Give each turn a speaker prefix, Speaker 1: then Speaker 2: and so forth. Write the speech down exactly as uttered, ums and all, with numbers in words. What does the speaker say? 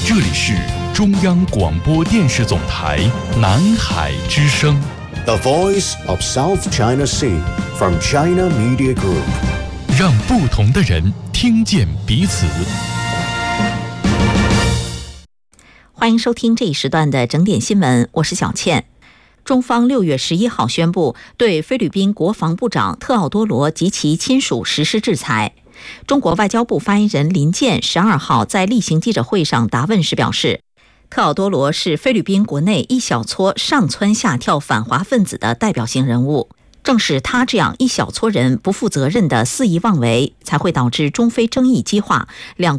Speaker 1: 这里是中央广播电视总台南海之声
Speaker 2: The Voice of South China Sea from China Media Group，
Speaker 1: 让不同的人听见彼此。
Speaker 3: 欢迎收听这一时段的整点新闻，我是小倩。中方六月十一号宣布对菲律宾国防部长特奥多罗及其亲属实施制裁。中国外交部发言人林健十二号在例行记者会上答问时表示，特奥多罗是菲律宾国内一小撮上蹿下跳反华分子的代表性人物，正是他这样一小撮人不负责任的肆意妄为，才会导致中菲争议激化，两